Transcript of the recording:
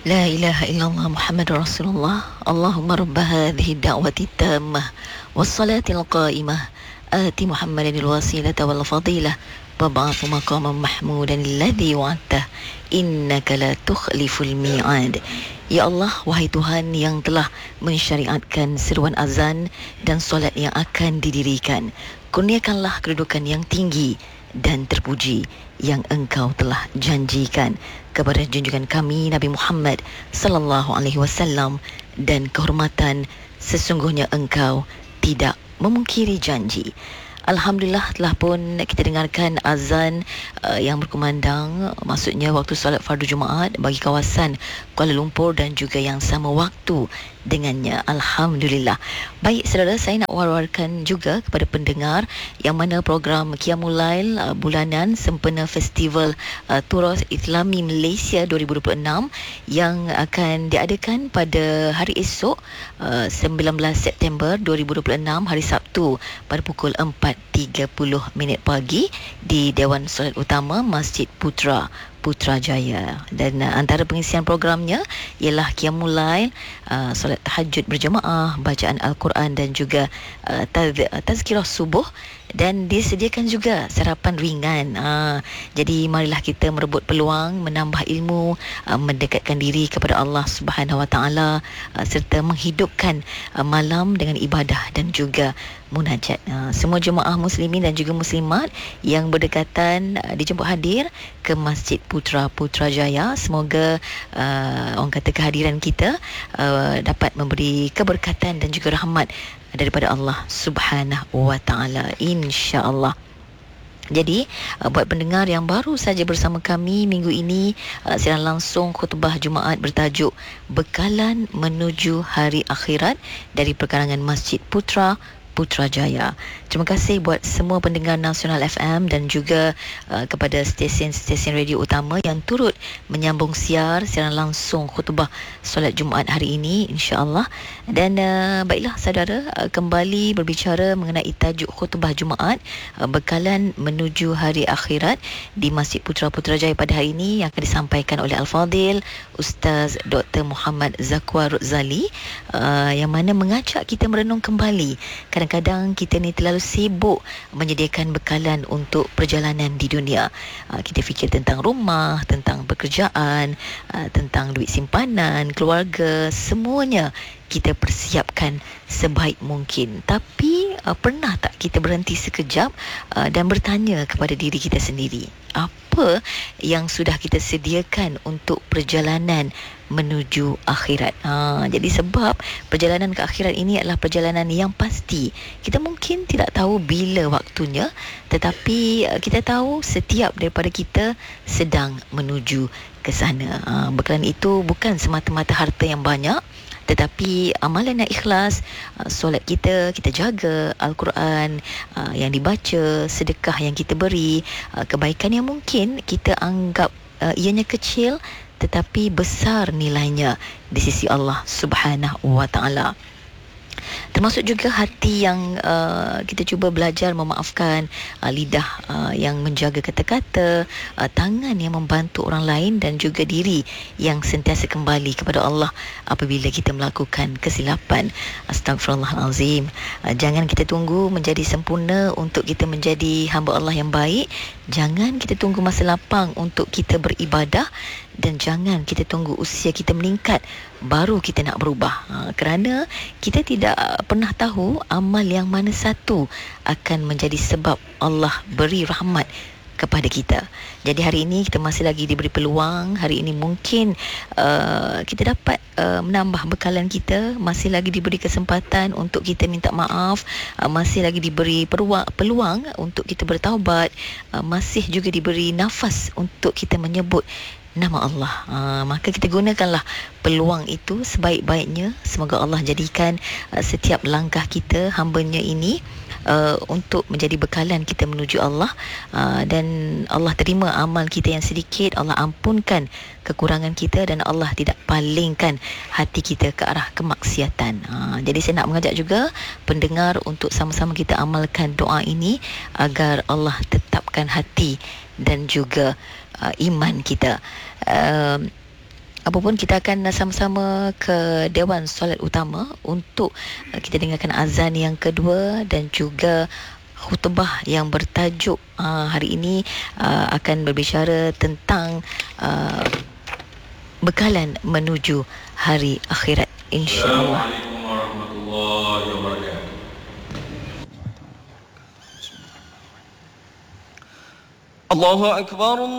لا إله إلا الله محمد رسول الله اللهم رب هذه الدعوة التامة والصلاة القائمة آت محمد الوسيلة والفضيلة وابعث مقاما محمودا الذي وعدته إنك لا تخلف الميعاد. Ya Allah, wahai Tuhan yang telah mensyariatkan seruan azan dan solat yang akan didirikan, kurniakanlah kedudukan yang tinggi dan terpuji yang Engkau telah janjikan kepada junjungan kami Nabi Muhammad sallallahu alaihi wasallam, dan kehormatan sesungguhnya Engkau tidak memungkiri janji. Alhamdulillah, telah pun kita dengarkan azan yang berkumandang, maksudnya waktu solat fardu Jumaat bagi kawasan Kuala Lumpur dan juga yang sama waktu dengannya. Alhamdulillah. Baik saudara, saya nak war-warkan juga kepada pendengar yang mana program Qiyamul Lail bulanan sempena Festival Turas Islami Malaysia 2026 yang akan diadakan pada hari esok 19 September 2026 hari Sabtu pada pukul 4.30 pagi di Dewan Solat Utama Masjid Putrajaya. Dan antara pengisian programnya ialah Qiyamul Lail, solat tahajud berjemaah, bacaan Al-Quran dan juga tazkirah subuh, dan disediakan juga sarapan ringan. Jadi marilah kita merebut peluang menambah ilmu, mendekatkan diri kepada Allah Subhanahu Wa Taala, serta menghidupkan malam dengan ibadah dan juga munajat. Semua jemaah muslimin dan juga muslimat yang berdekatan dijemput hadir ke Masjid Putrajaya. Semoga orang kata kehadiran kita dapat memberi keberkatan dan juga rahmat daripada Allah Subhanahu Wa Taala, insya-Allah. Jadi buat pendengar yang baru saja bersama kami minggu ini, siaran langsung khutbah Jumaat bertajuk Bekalan Menuju Hari Akhirat dari perkarangan Masjid Putrajaya. Terima kasih buat semua pendengar Nasional FM dan juga kepada stesen-stesen radio utama yang turut menyambung siaran langsung khutbah solat Jumaat hari ini, insya-Allah. Dan baiklah saudara, kembali berbicara mengenai tajuk khutbah Jumaat Bekalan Menuju Hari Akhirat di Masjid Putrajaya pada hari ini yang akan disampaikan oleh Al-Fadhil Ustaz Dr. Muhammad Zakwar Zali, yang mana mengajak kita merenung kembali. Kadang-kadang kita ni terlalu sibuk menyediakan bekalan untuk perjalanan di dunia. Kita fikir tentang rumah, tentang pekerjaan, tentang duit simpanan, keluarga, semuanya kita persiapkan sebaik mungkin. Tapi pernah tak kita berhenti sekejap dan bertanya kepada diri kita sendiri, apa yang sudah kita sediakan untuk perjalanan menuju akhirat? Jadi sebab perjalanan ke akhirat ini adalah perjalanan yang pasti. Kita mungkin tidak tahu bila waktunya, tetapi kita tahu setiap daripada kita sedang menuju ke sana. Bekalan itu bukan semata-mata harta yang banyak, tetapi amalan yang ikhlas, solat kita jaga, Al-Quran yang dibaca, sedekah yang kita beri, kebaikan yang mungkin kita anggap ianya kecil tetapi besar nilainya di sisi Allah Subhanahu Wa Taala. Termasuk juga hati yang kita cuba belajar memaafkan, lidah yang menjaga kata-kata, tangan yang membantu orang lain, dan juga diri yang sentiasa kembali kepada Allah apabila kita melakukan kesilapan. Astagfirullahalazim. Jangan kita tunggu menjadi sempurna untuk kita menjadi hamba Allah yang baik. Jangan kita tunggu masa lapang untuk kita beribadah, dan jangan kita tunggu usia kita meningkat baru kita nak berubah. Kerana kita tidak pernah tahu amal yang mana satu akan menjadi sebab Allah beri rahmat kepada kita. Jadi hari ini kita masih lagi diberi peluang. Hari ini mungkin kita dapat menambah bekalan kita, masih lagi diberi kesempatan untuk kita minta maaf, masih lagi diberi peluang untuk kita bertaubat, masih juga diberi nafas untuk kita menyebut nama Allah. Maka kita gunakanlah peluang itu sebaik-baiknya. Semoga Allah jadikan setiap langkah kita, hambanya ini, untuk menjadi bekalan kita menuju Allah, dan Allah terima amal kita yang sedikit, Allah ampunkan kekurangan kita, dan Allah tidak palingkan hati kita ke arah kemaksiatan. Jadi saya nak mengajak juga pendengar untuk sama-sama kita amalkan doa ini agar Allah tetapkan hati dan juga iman kita. Apapun, kita akan sama-sama ke Dewan Solat Utama untuk kita dengarkan azan yang kedua dan juga khutbah yang bertajuk hari ini akan berbicara tentang bekalan menuju hari akhirat, insya-Allah. Assalamualaikum warahmatullahi wabarakatuh. Allahu akbar.